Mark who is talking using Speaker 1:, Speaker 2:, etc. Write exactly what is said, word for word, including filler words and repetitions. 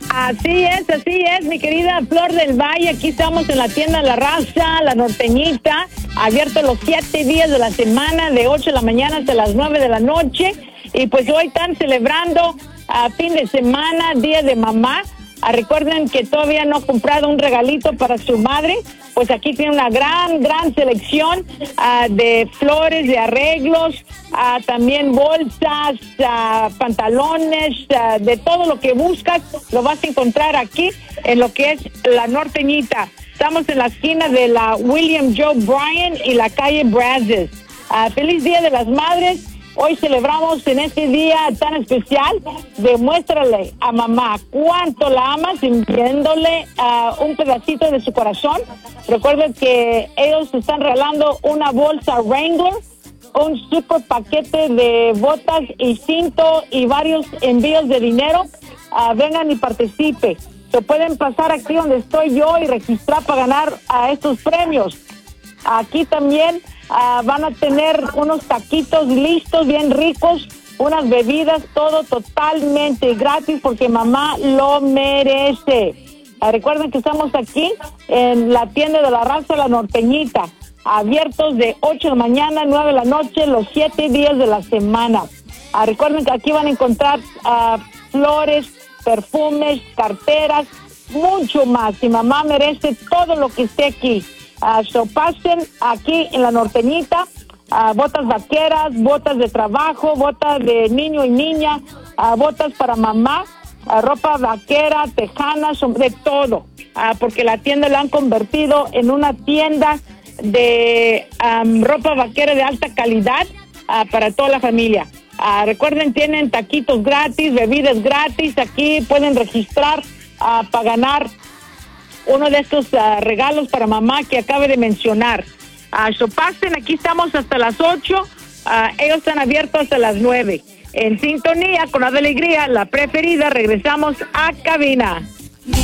Speaker 1: Así es, así es, mi querida Flor del Valle. Aquí estamos en la tienda La Raza, La Norteñita, abierto los siete días de la semana, de ocho de la mañana hasta las nueve de la noche. Y pues hoy están celebrando a fin de semana, Día de Mamá. Ah, recuerden que todavía no ha comprado un regalito para su madre, pues aquí tiene una gran, gran selección uh, de flores, de arreglos, uh, también bolsas, uh, pantalones, uh, de todo lo que buscas, lo vas a encontrar aquí en lo que es La Norteñita. Estamos en la esquina de la William Joe Bryan y la calle Brazos. Uh, feliz Día de las Madres. Hoy celebramos en este día tan especial. Demuéstrale a mamá cuánto la amas enviándole uh, un pedacito de su corazón. Recuerden que ellos están regalando una bolsa Wrangler, un super paquete de botas y cinto y varios envíos de dinero. Uh, vengan y participe. Se pueden pasar aquí donde estoy yo y registrar para ganar a uh, estos premios. Aquí también uh, van a tener unos taquitos listos, bien ricos, unas bebidas, todo totalmente gratis porque mamá lo merece. Uh, recuerden que estamos aquí en la tienda de La Raza, La Norteñita, abiertos de ocho de la mañana a nueve de la noche, los siete días de la semana. Uh, recuerden que aquí van a encontrar uh, flores, perfumes, carteras, mucho más. Y mamá merece todo lo que esté aquí. Uh, so pasen aquí en La Norteñita, uh, botas vaqueras, botas de trabajo, botas de niño y niña, uh, botas para mamá, uh, ropa vaquera, tejanas, de todo, uh, porque la tienda la han convertido en una tienda de um, ropa vaquera de alta calidad uh, para toda la familia. Uh, recuerden, tienen taquitos gratis, bebidas gratis, aquí pueden registrar uh, para ganar uno de estos uh, regalos para mamá que acabe de mencionar. Uh, so pasen, aquí estamos hasta las ocho, uh, ellos están abiertos hasta las nueve. En sintonía con la alegría, la preferida, regresamos a cabina.